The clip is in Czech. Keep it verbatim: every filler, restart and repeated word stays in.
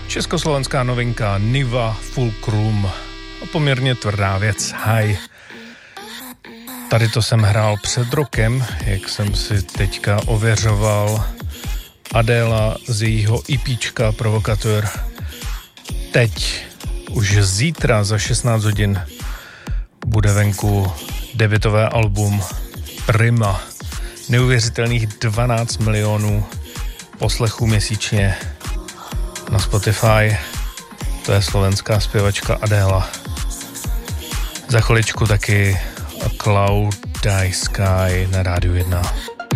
Československá novinka Niva Fulcrum. Poměrně tvrdá věc. Haj. Tady to jsem hrál před rokem, jak jsem si teďka ověřoval. Adéla z jejího EPčka Provokateur. Teď, už zítra za šestnáct hodin, bude venku debutové album Prima. Neuvěřitelných dvanáct milionů poslechů měsíčně na Spotify. To je slovenská zpěvačka Adéla. Za chviličku taky Cloud Die Sky na Rádiu jedna.